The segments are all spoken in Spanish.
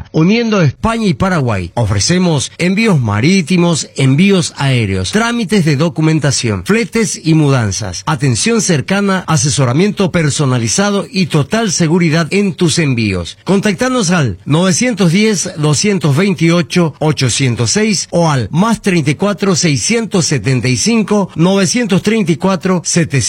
uniendo España y Paraguay. Ofrecemos envíos marítimos, envíos aéreos, trámites de documentación, fletes y mudanzas, atención cercana, asesoramiento personalizado y total seguridad en tus envíos. Contactanos al 910-228-806 o al más 34 675 934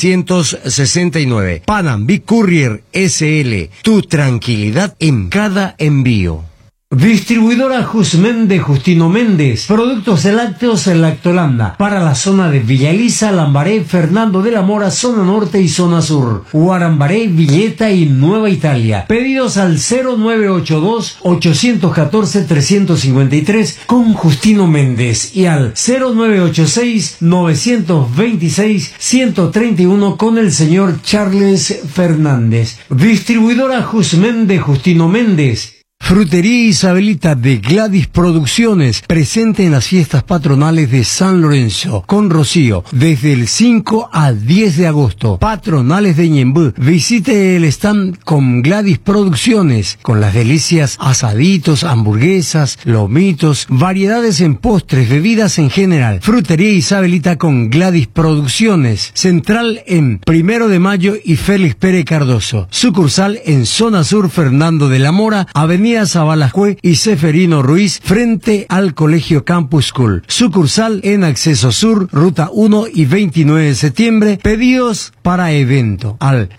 769. Panam Big Courier SL, tu tranquilidad en cada envío. Distribuidora Jusmen de Justino Méndez. Productos lácteos en Lactolanda. Para la zona de Villa Elisa, Lambaré, Fernando de la Mora, zona norte y zona sur. Guarambaré, Villeta y Nueva Italia. Pedidos al 0982-814-353 con Justino Méndez y al 0986-926-131 con el señor Charles Fernández. Distribuidora Jusmen de Justino Méndez. Frutería Isabelita de Gladys Producciones, presente en las fiestas patronales de San Lorenzo, con Rocío, desde el 5 al 10 de agosto. Patronales de Ñembú. Visite el stand con Gladys Producciones, con las delicias asaditos, hamburguesas, lomitos, variedades en postres, bebidas en general. Frutería Isabelita con Gladys Producciones, central en 1 de Mayo y Félix Pérez Cardoso. Sucursal en Zona Sur, Fernando de la Mora, Avenida Sabalajue y Seferino Ruiz, frente al Colegio Campus School. Sucursal en Acceso Sur, Ruta 1 y 29 de septiembre. Pedidos para evento al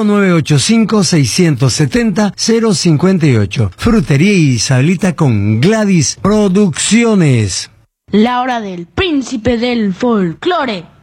0985-670-058. Frutería Isabelita con Gladys Producciones. La hora del príncipe del folclore.